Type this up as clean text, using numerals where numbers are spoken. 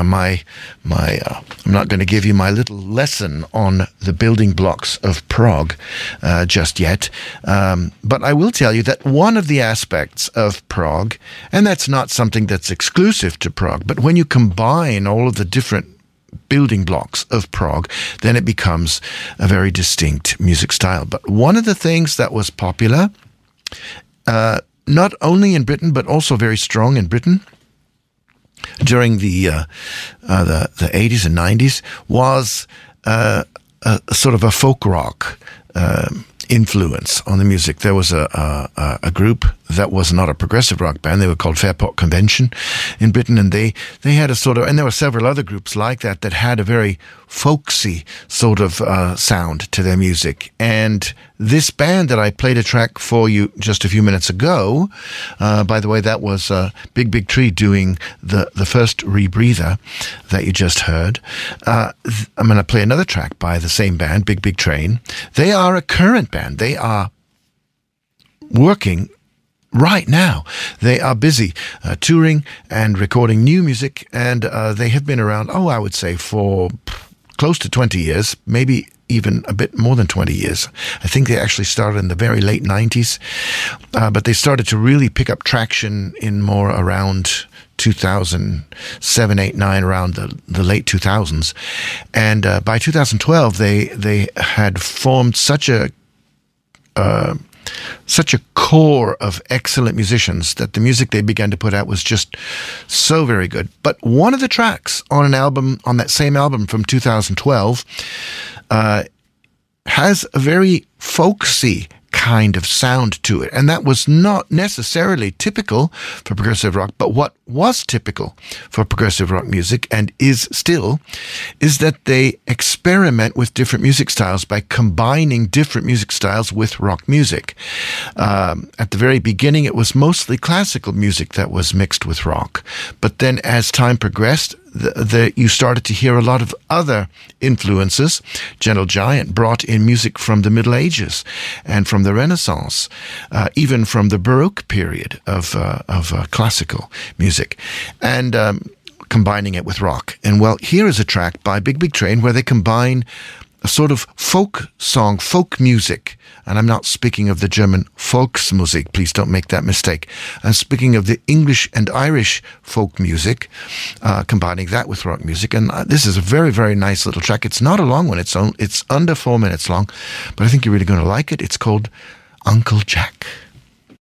I'm not going to give you my little lesson on the building blocks of prog just yet, but I will tell you that one of the aspects of prog, and that's not something that's exclusive to prog, but when you combine all of the different building blocks of prog, then it becomes a very distinct music style. But one of the things that was popular, not only in Britain, but also very strong in Britain during the 80s and 90s, was a sort of a folk rock influence on the music. There was a group that was not a progressive rock band. They were called Fairport Convention in Britain, and they had a sort of, and there were several other groups like that had a very folksy sort of sound to their music. And this band that I played a track for you just a few minutes ago, by the way, that was Big Big Tree doing the first Rebreather that you just heard. I'm going to play another track by the same band, Big Big Train. They are a current band. They are working right now. They are busy touring and recording new music, and they have been around, I would say, for close to 20 years, maybe even a bit more than 20 years. I think they actually started in the very late 90s, but they started to really pick up traction in more around 2007, 8, 9, around the late 2000s. And by 2012, they had formed such a core of excellent musicians that the music they began to put out was just so very good. But one of the tracks on an album, on that same album from 2012, has a very folksy kind of sound to it. And that was not necessarily typical for progressive rock, but what was typical for progressive rock music, and is still, is that they experiment with different music styles by combining different music styles with rock music. At the very beginning, it was mostly classical music that was mixed with rock. But then as time progressed, you started to hear a lot of other influences. Gentle Giant brought in music from the Middle Ages and from the Renaissance, even from the Baroque period of classical music, and combining it with rock. And well, here is a track by Big Big Train where they combine a sort of folk song, folk music. And I'm not speaking of the German Volksmusik. Please don't make that mistake. I'm speaking of the English and Irish folk music, combining that with rock music. And this is a very, very nice little track. It's not a long one. It's under 4 minutes long, but I think you're really going to like it. It's called Uncle Jack.